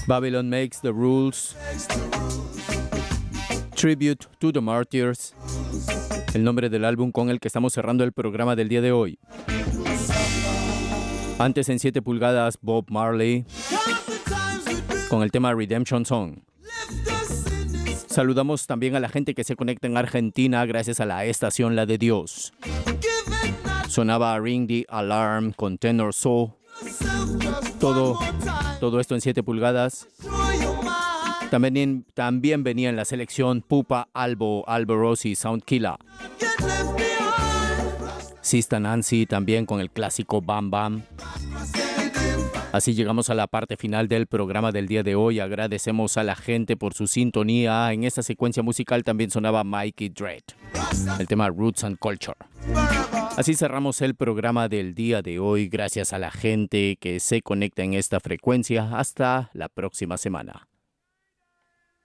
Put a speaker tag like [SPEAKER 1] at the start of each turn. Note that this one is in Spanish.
[SPEAKER 1] Babylon Makes the Rules, Tribute to the Martyrs, el nombre del álbum con el que estamos cerrando el programa del día de hoy. Antes en 7 pulgadas, Bob Marley, con el tema Redemption Song. Saludamos también a la gente que se conecta en Argentina gracias a la estación La de Dios. Sonaba Ring the Alarm con Tenor Soul. Todo esto en 7 pulgadas. También venía en la selección Pupa Albo Rossi Sound Killer. Sista Nancy también con el clásico Bam Bam. Así llegamos a la parte final del programa del día de hoy. Agradecemos a la gente por su sintonía. En esta secuencia musical también sonaba Mikey Dread, el tema Roots and Culture. Así cerramos el programa del día de hoy. Gracias a la gente que se conecta en esta frecuencia. Hasta la próxima semana.